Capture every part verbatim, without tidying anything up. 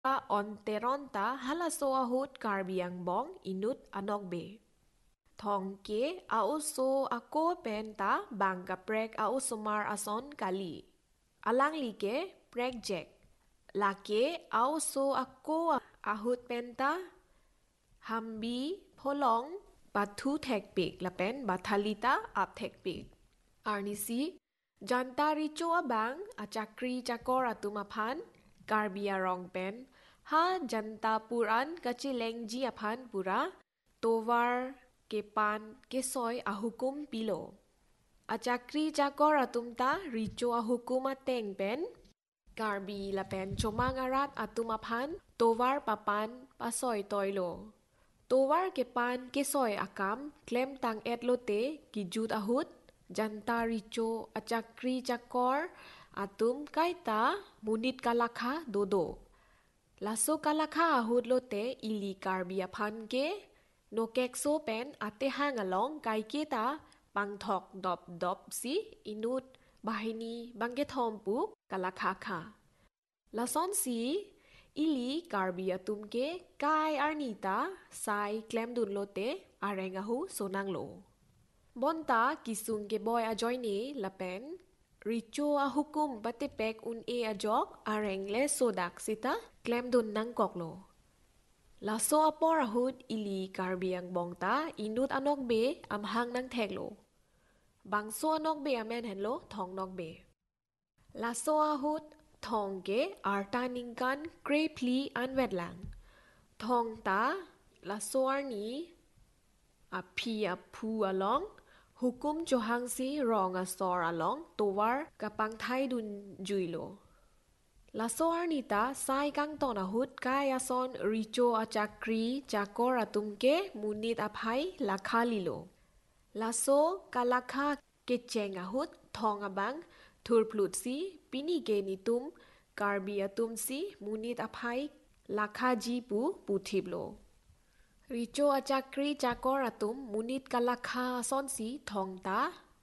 onteronta halaso ahut karbiang bong inut anok be. Thong ke auso ako penta bang kaprek ausomar ason kali. Alang like prek jack. Lake auso ako ahut penta hambi polong batu tekpik lapen batalita ap tekpik. Arnisi janta rico abang acakri cakor atumapan karbia rong pen ha janta puran kacileng ji apan pura tovar kepan kesoy ahukum pilo. Acakri cakor atumta rico ahukum ateng pen karbi lapen comang arat atumapan tovar papan pasoy toylo. Tovar kepan kesoy akam klem tang etlote kijut ahut janta rico acakri cakor atum kaita munit kalakha dodo. Laso kalakha ahut lote ili karbi apan ke no kekso pen ate hang along kai kita pangthok dop dop si inut bahini bangke thompu kalakha kha. Lason si ili karbi atum ke kai arnita sai klem dun lote arengahu sonang lo. Bonta kisung ke boy ajoyne lapen rico ahukum batipek un e ajok areng le sodak sita klem dun nang koklo. Laso apor ahut ili karbiang bongta inut anok be amhang nang theklo. Bangso anok be amen henlo thong nok be. Laso ahut thong ke arta ningkan krepli anwetlang. Thong ta laso arni api apu along hukum johang si rong asor along towar kapang thai dun juilo. Laso arnita sai kang ton ahut kaya son rico acakri cakor atumke munit apai lakha lilo. Laso kalakha kecheng ahut thong abang thurplut si pini ke nitum karbi atum si munit apai lakha ji pu puthiblo. Rico acakri cakor atum munit kalakha son si thong ta.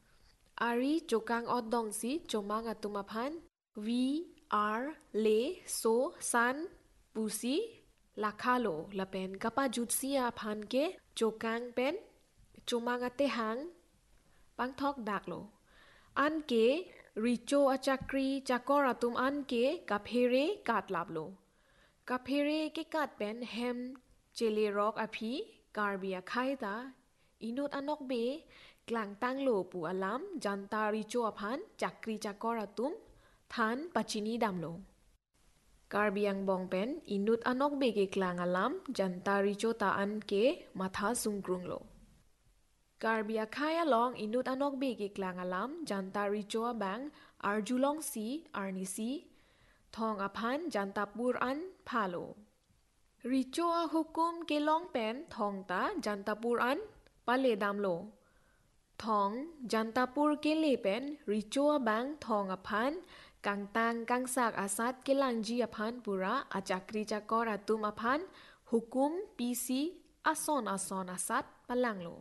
Ari cokang odong si comang atum apan vi ar le so san pusi lakha lo lapen kapajut si apan ke cokang pen comang ate hang pangthok dak lo. An ke rico acakri cakor atum an ke kaphere kat lap lo. Kaphere ke kat pen hem chele rok api karbia khaita inut anok be klang tang lo pu alam janta rico apan cakri cakor atum than pachini damlo. Karbiang bong pen inut anok be ke klang alam janta rico ta an ke matha sungkrung lo. Karbia khaya long inut anok be ke klang alam janta rico abang arjulong si arnisi thong apan janta pur an phalo. Rico ahukum ke long pen thong ta janta pur an pale damlo. Thong janta pur ke le pen rico abang thong apan kang tang kang sak asat ke lang ji apan pura acakri cakor atum apan hukum pisi ason ason asat palang lo.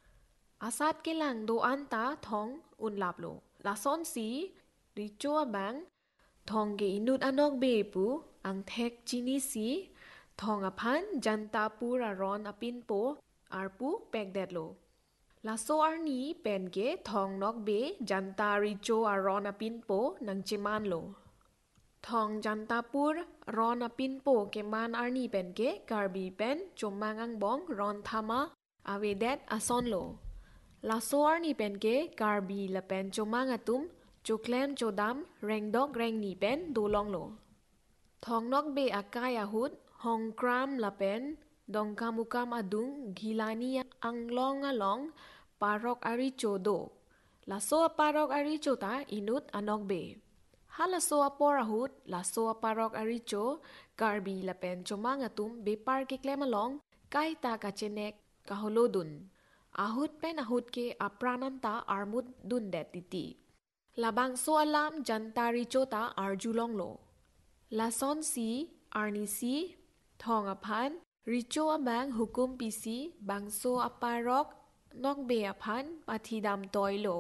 Asat ke lang do anta thong un lap lo. Lason si rico abang thong ke inut anok be pu ang thek chini si thong apan janta pura ron apin po arpu pekdet lo. Laso arni pen ke thong nok be janta rico aron apin po nang ceman lo. Thong janta pur ron apin po ke man arni pen ke karbi pen comang ang bong ron thama avedet ason lo. Laso arni pen ke karbi la pen comang atum choklem chodam rengdok reng ni pen dolong lo. Thong nok be akai ahut hong kram la pen dongkamukam adung gilani anglong along parok aricho do. Laso parok aricho ta inut anok be. Halaso apor ahut laso parok aricho karbi la pen comang atum bepar ke klem along kai ta kachenek kaholodun. Ahut pen ahut ke aprananta armut dun det titi. Labang so alam janta rico ta arjulong lo. Lason si arni si thong apan rico abang hukum pisi bangso aparok nok be apan pathidam toy lo.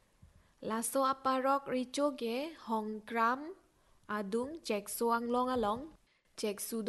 Laso aparok rico ke hong kram adung cek so anglong along cek sudo